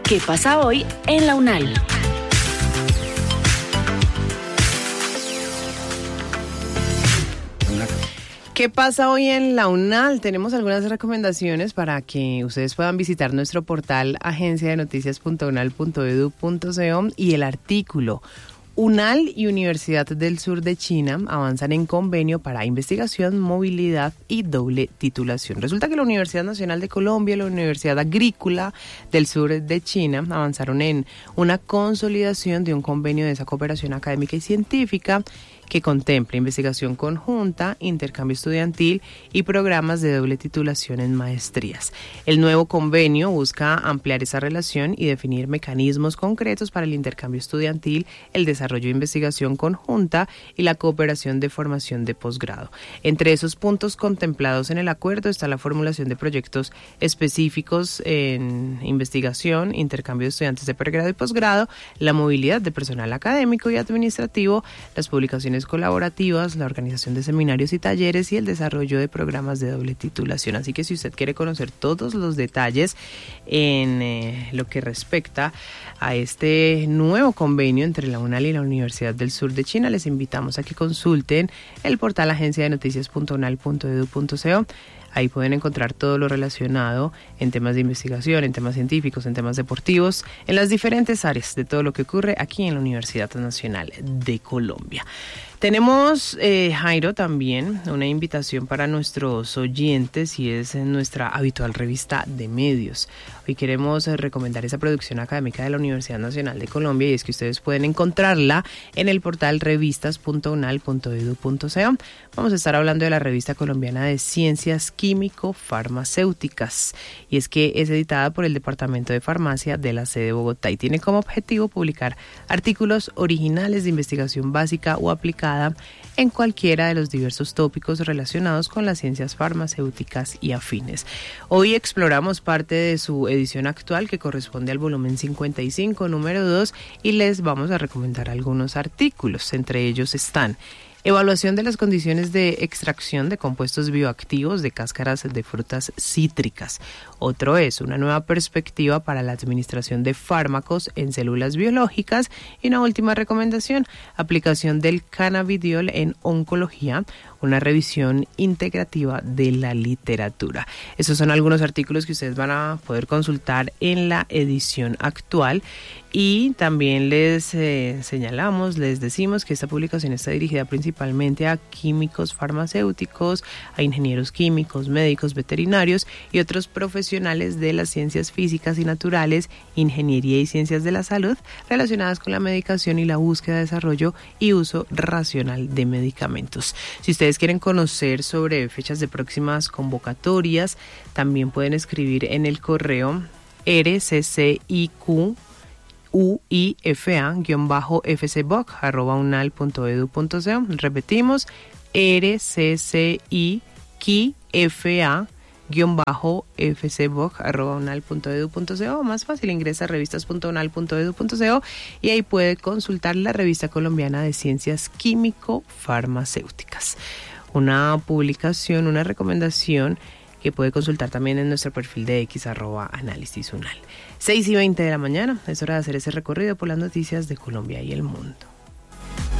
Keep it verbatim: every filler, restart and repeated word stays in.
¿Qué pasa hoy en la UNAL? ¿Qué pasa hoy en la UNAL? Tenemos algunas recomendaciones para que ustedes puedan visitar nuestro portal agencia de noticias punto unal punto edu punto co y el artículo UNAL y Universidad del Sur de China avanzan en convenio para investigación, movilidad y doble titulación. Resulta que la Universidad Nacional de Colombia y la Universidad Agrícola del Sur de China avanzaron en una consolidación de un convenio de esa cooperación académica y científica que contempla investigación conjunta, intercambio estudiantil y programas de doble titulación en maestrías. El nuevo convenio busca ampliar esa relación y definir mecanismos concretos para el intercambio estudiantil, el desarrollo de investigación conjunta y la cooperación de formación de posgrado. Entre esos puntos contemplados en el acuerdo está la formulación de proyectos específicos en investigación, intercambio de estudiantes de pregrado y posgrado, la movilidad de personal académico y administrativo, las publicaciones colaborativas, la organización de seminarios y talleres y el desarrollo de programas de doble titulación. Así que si usted quiere conocer todos los detalles en eh, lo que respecta a este nuevo convenio entre la UNAL y la Universidad del Sur de China, les invitamos a que consulten el portal agencia de noticias punto unal punto edu punto co. Ahí pueden encontrar todo lo relacionado en temas de investigación, en temas científicos, en temas deportivos, en las diferentes áreas de todo lo que ocurre aquí en la Universidad Nacional de Colombia. Tenemos, eh, Jairo, también una invitación para nuestros oyentes y es en nuestra habitual revista de medios. Hoy queremos eh, recomendar esa producción académica de la Universidad Nacional de Colombia y es que ustedes pueden encontrarla en el portal revistas punto unal punto edu punto co. Vamos a estar hablando de la revista colombiana de ciencias químico-farmacéuticas y es que es editada por el Departamento de Farmacia de la sede de Bogotá y tiene como objetivo publicar artículos originales de investigación básica o aplicada en cualquiera de los diversos tópicos relacionados con las ciencias farmacéuticas y afines. Hoy exploramos parte de su edición actual que corresponde al volumen cincuenta y cinco, número dos, y les vamos a recomendar algunos artículos. Entre ellos están: evaluación de las condiciones de extracción de compuestos bioactivos de cáscaras de frutas cítricas. Otro es una nueva perspectiva para la administración de fármacos en células biológicas. Y una última recomendación, aplicación del cannabidiol en oncología, una revisión integrativa de la literatura. Estos son algunos artículos que ustedes van a poder consultar en la edición actual. Y también les eh, señalamos, les decimos que esta publicación está dirigida principalmente a químicos farmacéuticos, a ingenieros químicos, médicos, veterinarios y otros profesionales de las ciencias físicas y naturales, ingeniería y ciencias de la salud relacionadas con la medicación y la búsqueda, desarrollo y uso racional de medicamentos. Si ustedes quieren conocer sobre fechas de próximas convocatorias, también pueden escribir en el correo r c c i q u i f a f c b o c arroba unal punto edu punto co. Repetimos, r c c i q f a f c b o c arroba unal punto edu punto co. Más fácil, ingresa a revistas punto unal punto edu punto co y ahí puede consultar la revista colombiana de ciencias químico-farmacéuticas. Una publicación, una recomendación que puede consultar también en nuestro perfil de X, arroba análisis unal. seis y veinte de la mañana, es hora de hacer ese recorrido por las noticias de Colombia y el mundo.